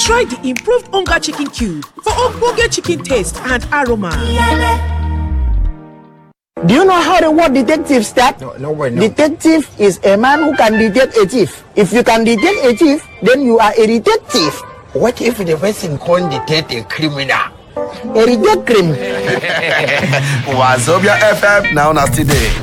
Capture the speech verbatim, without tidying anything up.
Try the improved Onga Chicken Cube for ogbonge chicken taste and aroma. Do you know how the word detective starts? No, no way, no. Detective is a man who can detect a thief. If you can detect a thief, then you are a detective. What if the person can't detect a criminal? A detective criminal. Wazobia F M now, nasty day.